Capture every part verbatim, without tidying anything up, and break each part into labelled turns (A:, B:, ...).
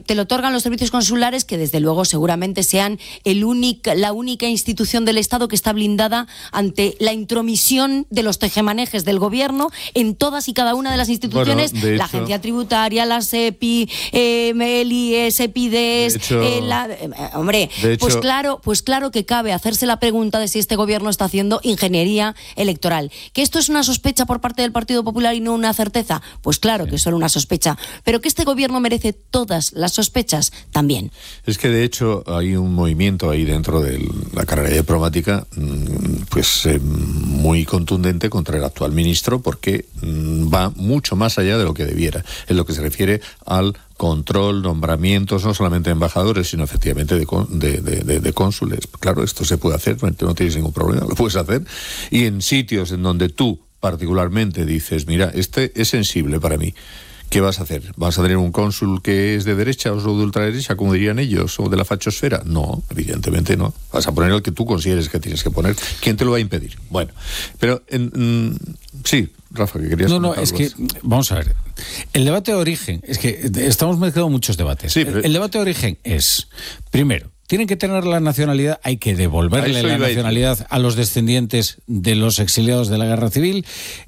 A: te lo otorgan los servicios consulares, que desde luego seguramente sean el único, la única institución del Estado que está blindada ante la intromisión de los tejemanejes del gobierno en todas y cada una de las instituciones,
B: bueno, de
A: la
B: hecho,
A: agencia tributaria, la SEPI, eh, el I E S, EPIDES,
B: hecho,
A: eh, la, eh, hombre,
B: hecho,
A: pues claro, pues claro que cabe hacerse la pregunta de si este gobierno está haciendo ingeniería electoral. ¿Que esto es una sospecha por parte del Partido Popular y no una certeza? Pues claro que es solo una sospecha, pero que este gobierno merece todas las sospechas también.
B: Es que de hecho hay un movimiento ahí dentro de la carrera diplomática pues eh, muy contundente contra el actual ministro, porque mm, va mucho más allá de lo que debiera en lo que se refiere al control, nombramientos, no solamente de embajadores, sino efectivamente de, de, de, de cónsules. Claro, esto se puede hacer, no tienes ningún problema, lo puedes hacer. Y en sitios en donde tú particularmente dices, mira, este es sensible para mí, ¿qué vas a hacer? ¿Vas a tener un cónsul que es de derecha o de ultraderecha, como dirían ellos, o de la fachosfera? No, evidentemente no. Vas a poner el que tú consideres que tienes que poner. ¿Quién te lo va a impedir? Bueno, pero en, mm, sí, Rafa, que querías
C: No, no, es que, vamos a ver, el debate de origen, es que estamos mezclando muchos debates. Sí, pero... el, el debate de origen es, primero, tienen que tener la nacionalidad, hay que devolverle la nacionalidad a los descendientes de los exiliados de la guerra civil.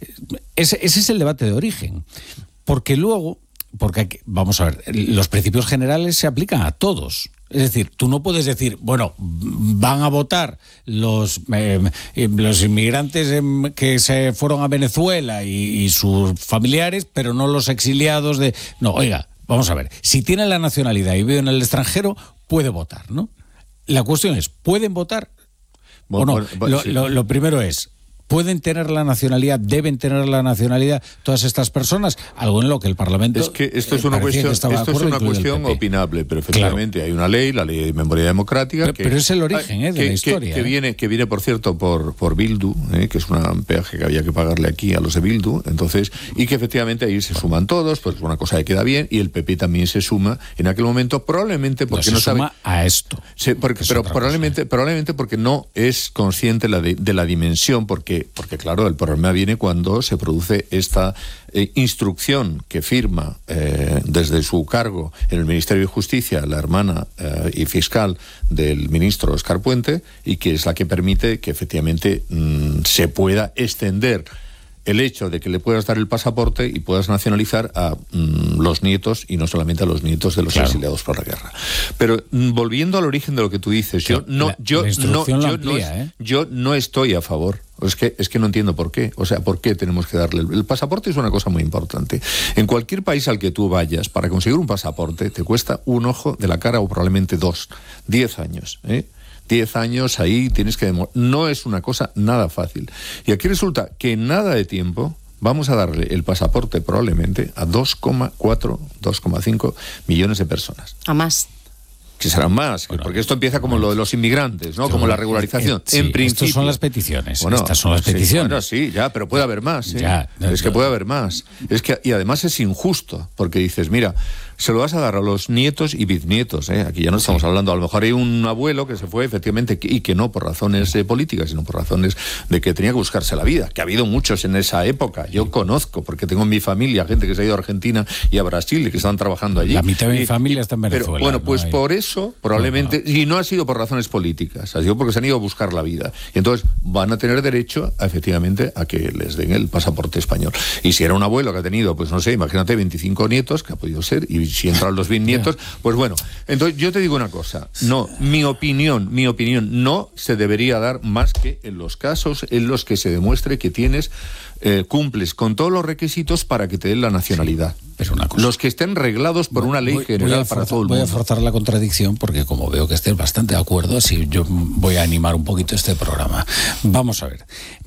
C: Ese, ese es el debate de origen. Porque luego, porque aquí, vamos a ver, los principios generales se aplican a todos. Es decir, tú no puedes decir, bueno, van a votar los, eh, los inmigrantes eh, que se fueron a Venezuela y, y sus familiares, pero no los exiliados de... No, oiga, vamos a ver, si tiene la nacionalidad y vive en el extranjero, puede votar, ¿no? La cuestión es, ¿pueden votar bueno, o no? Bueno, bueno, lo, sí. lo, lo primero es... ¿Pueden tener la nacionalidad, deben tener la nacionalidad todas estas personas? Algo en lo que el Parlamento...
B: Es que esto es una cuestión, esto es una cuestión opinable, pero efectivamente claro. Hay una ley, la Ley de Memoria Democrática...
C: Pero,
B: que,
C: pero es el origen eh, de
B: que,
C: la historia.
B: Que, que,
C: eh.
B: viene, que viene, por cierto, por, por Bildu, eh, que es un peaje que había que pagarle aquí a los de Bildu, entonces, y que efectivamente ahí se suman todos, pues es una cosa que queda bien, y el P P también se suma en aquel momento, probablemente porque no,
C: no
B: sabe...
C: suma a esto.
B: Se, porque, pero probablemente, probablemente porque no es consciente la de, de la dimensión, porque, porque claro, el El problema viene cuando se produce esta eh, instrucción que firma eh, desde su cargo en el Ministerio de Justicia la hermana eh, y fiscal del ministro Óscar Puente, y que es la que permite que efectivamente mmm, se pueda extender el hecho de que le puedas dar el pasaporte y puedas nacionalizar a mmm, los nietos, y no solamente a los nietos de los claro. exiliados por la guerra. Pero mmm, volviendo al origen de lo que tú dices, yo no, la, yo,
C: la
B: no, yo,
C: amplía,
B: no
C: ¿eh?
B: yo no estoy a favor. Es que, es que no entiendo por qué. O sea, ¿por qué tenemos que darle? El, el pasaporte es una cosa muy importante. En cualquier país al que tú vayas, para conseguir un pasaporte, te cuesta un ojo de la cara o probablemente dos. Diez años, ¿eh? Diez años ahí tienes que demostrar. No es una cosa nada fácil. Y aquí resulta que en nada de tiempo vamos a darle el pasaporte probablemente a dos coma cuatro, dos coma cinco millones de personas.
A: A más.
B: Que serán más, bueno, porque esto empieza como lo de los inmigrantes, ¿no? Como la regularización.
C: Eh, sí,
B: en principio.
C: Estas son las peticiones.
B: Bueno,
C: estas son las peticiones.
B: Sí, bueno, sí, ya, pero puede haber más. ¿eh? Ya, no, es que puede haber más. Es que, y además es injusto, porque dices, mira, se lo vas a dar a los nietos y bisnietos, ¿eh? Aquí ya no estamos sí. hablando, a lo mejor hay un abuelo que se fue efectivamente y que no por razones eh, políticas, sino por razones de que tenía que buscarse la vida, que ha habido muchos en esa época. Yo conozco, porque tengo en mi familia gente que se ha ido a Argentina y a Brasil y que están trabajando allí.
C: La mitad de mi
B: y,
C: familia está en Venezuela.
B: Pero, bueno, pues
C: no hay...
B: por eso, probablemente, no, no. y no ha sido por razones políticas, ha sido porque se han ido a buscar la vida. Y entonces van a tener derecho, a, efectivamente, a que les den el pasaporte español. Y si era un abuelo que ha tenido, pues no sé, imagínate, veinticinco nietos, que ha podido ser, y si entran los bisnietos, nietos, pues bueno, entonces yo te digo una cosa, no, mi opinión, mi opinión, no se debería dar más que en los casos en los que se demuestre que tienes, eh, cumples con todos los requisitos para que te den la nacionalidad. Sí, pero una cosa. Los que estén reglados por una ley
C: voy,
B: general
C: voy
B: para
C: forzar,
B: todo el
C: voy
B: mundo.
C: Voy a forzar la contradicción porque como veo que estés bastante de acuerdo, así yo voy a animar un poquito este programa. Vamos a ver,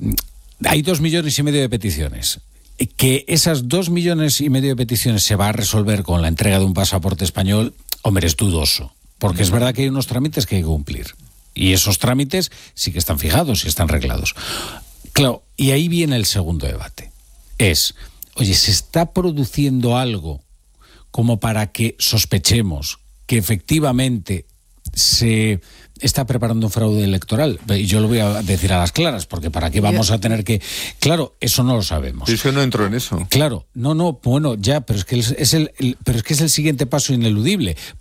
C: hay dos millones y medio de peticiones. Que esas dos millones y medio de peticiones se va a resolver con la entrega de un pasaporte español, hombre, es dudoso. Porque es verdad que hay unos trámites que hay que cumplir. Y esos trámites sí que están fijados y están reglados. Claro, y ahí viene el segundo debate. Es, oye, ¿se está produciendo algo como para que sospechemos que efectivamente se está preparando un fraude electoral? Y yo lo voy a decir a las claras, porque ¿para qué vamos a tener que...? Claro, eso no lo sabemos.
B: Yo no entro en eso.
C: Claro, no, no, bueno, ya, pero es que es el, el, pero es que es el siguiente paso ineludible,